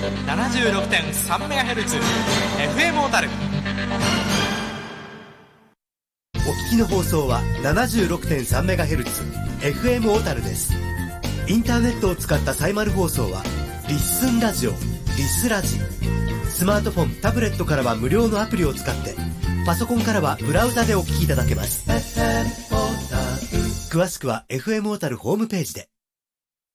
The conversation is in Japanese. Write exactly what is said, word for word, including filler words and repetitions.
ななじゅうろくてんさんメガヘルツ エフエム 小樽。 お聞きの放送は ななじゅうろくてんさんメガヘルツ エフエム 小樽です。インターネットを使ったサイマル放送はリッスンラジオ、リスラジ。スマートフォン、タブレットからは無料のアプリを使って、パソコンからはブラウザでお聞きいただけます。詳しくは エフエム 小樽ホームページで。